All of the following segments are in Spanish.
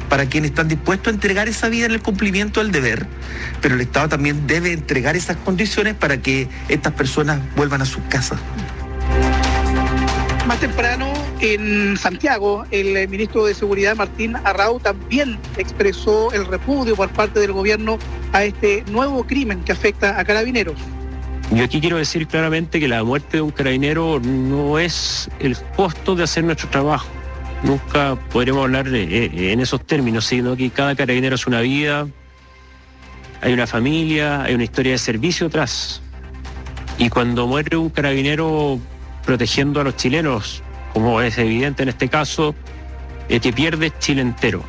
para quienes están dispuestos a entregar esa vida en el cumplimiento del deber, pero el Estado también debe entregar esas condiciones para que estas personas vuelvan a sus casas. Más temprano, en Santiago, el ministro de Seguridad, Martín Arrau, también expresó el repudio por parte del gobierno a este nuevo crimen que afecta a carabineros. Yo aquí quiero decir claramente que la muerte de un carabinero no es el costo de hacer nuestro trabajo. Nunca podremos hablar en esos términos, sino que cada carabinero es una vida, hay una familia, hay una historia de servicio atrás. Y cuando muere un carabinero protegiendo a los chilenos, como es evidente en este caso, que pierde Chile entero.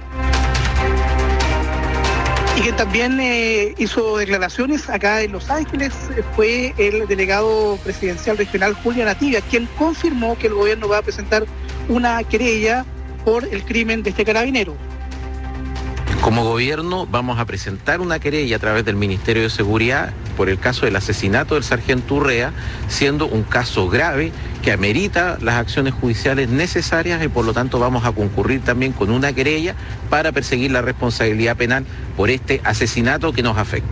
Y que también hizo declaraciones acá en Los Ángeles fue el delegado presidencial regional Julián Ativia, quien confirmó que el gobierno va a presentar una querella por el crimen de este carabinero. Como gobierno vamos a presentar una querella a través del Ministerio de Seguridad por el caso del asesinato del sargento Urrea, siendo un caso grave que amerita las acciones judiciales necesarias y por lo tanto vamos a concurrir también con una querella para perseguir la responsabilidad penal por este asesinato que nos afecta.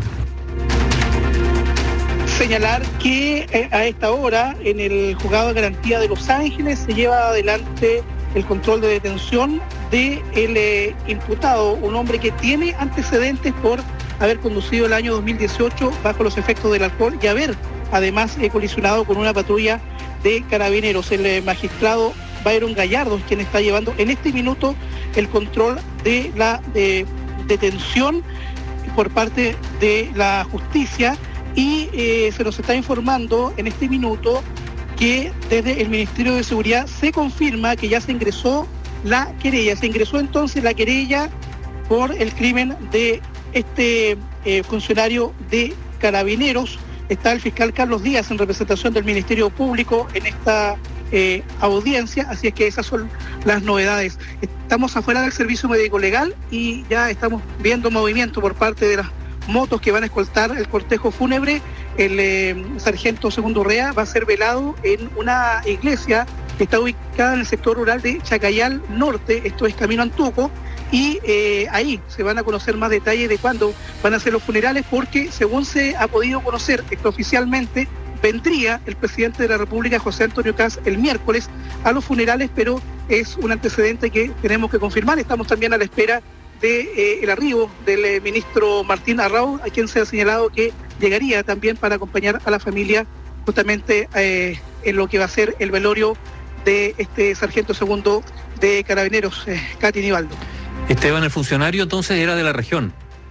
Señalar que a esta hora en el juzgado de garantía de Los Ángeles se lleva adelante el control de detención del imputado, un hombre que tiene antecedentes por haber conducido el año 2018 bajo los efectos del alcohol y haber además colisionado con una patrulla de carabineros. El magistrado Byron Gallardo es quien está llevando en este minuto el control de la detención por parte de la justicia y se nos está informando en este minuto que desde el Ministerio de Seguridad se confirma que ya se ingresó la querella. Se ingresó entonces la querella por el crimen de este funcionario de carabineros. Está el fiscal Carlos Díaz en representación del Ministerio Público en esta audiencia, así es que esas son las novedades. Estamos afuera del servicio médico legal y ya estamos viendo movimiento por parte de las motos que van a escoltar el cortejo fúnebre. El sargento segundo Urrea va a ser velado en una iglesia que está ubicada en el sector rural de Chacayal Norte, esto es camino Antuco, y ahí se van a conocer más detalles de cuándo van a ser los funerales, porque según se ha podido conocer extraoficialmente, vendría el presidente de la República, José Antonio Kast, el miércoles a los funerales, pero es un antecedente que tenemos que confirmar. Estamos también a la espera del arribo del ministro Martín Arrau, a quien se ha señalado que llegaría también para acompañar a la familia justamente en lo que va a ser el velorio de este sargento segundo de carabineros, Katy Nivaldo. Esteban, el funcionario entonces era de la región.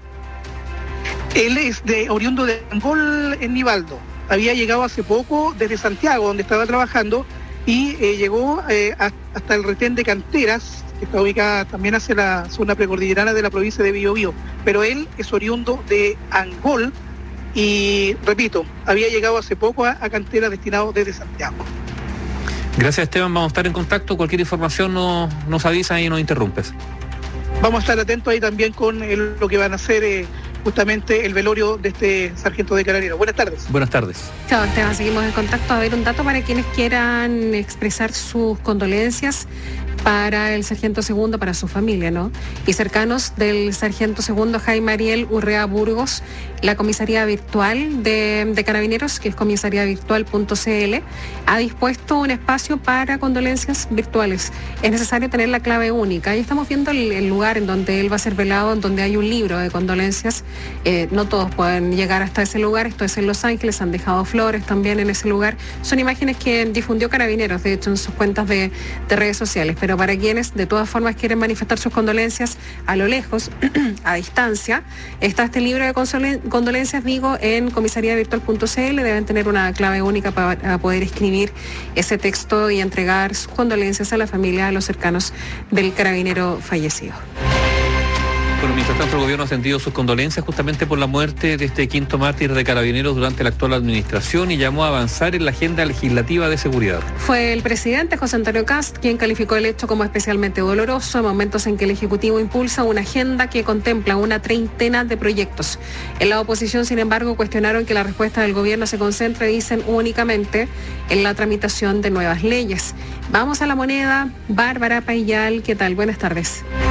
Él es oriundo de Angol en Nivaldo. Había llegado hace poco desde Santiago, donde estaba trabajando, y llegó hasta el retén de Canteras, que está ubicada también hacia la zona precordillerana de la provincia de Biobío. Pero él es oriundo de Angol y, repito, había llegado hace poco a Canteras, destinado desde Santiago. Gracias, Esteban. Vamos a estar en contacto. Cualquier información nos avisa y nos interrumpes. Vamos a estar atentos ahí también con lo que van a hacer justamente el velorio de este sargento de carabineros. Buenas tardes. Buenas tardes. Chao, Esteban. Seguimos en contacto. A ver, un dato para quienes quieran expresar sus condolencias para el sargento segundo, para su familia, ¿no? Y cercanos del sargento segundo Jaime Ariel Urrea Burgos, la comisaría virtual de Carabineros, que es comisariavirtual.cl, ha dispuesto un espacio para condolencias virtuales. Es necesario tener la clave única. Y estamos viendo el lugar en donde él va a ser velado, en donde hay un libro de condolencias. No todos pueden llegar hasta ese lugar. Esto es en Los Ángeles, han dejado flores también en ese lugar. Son imágenes que difundió Carabineros, de hecho, en sus cuentas de redes sociales. Pero para quienes de todas formas quieren manifestar sus condolencias a lo lejos, a distancia, está este libro de condolencias, digo, en comisariavirtual.cl. Deben tener una clave única para poder escribir ese texto y entregar sus condolencias a la familia, a los cercanos del carabinero fallecido. Bueno, mientras tanto, el gobierno ha sentido sus condolencias justamente por la muerte de este quinto mártir de Carabineros durante la actual administración y llamó a avanzar en la agenda legislativa de seguridad. Fue el presidente José Antonio Kast quien calificó el hecho como especialmente doloroso en momentos en que el Ejecutivo impulsa una agenda que contempla una treintena de proyectos. En la oposición, sin embargo, cuestionaron que la respuesta del gobierno se concentre, dicen, únicamente en la tramitación de nuevas leyes. Vamos a La Moneda. Bárbara Payal, ¿qué tal? Buenas tardes.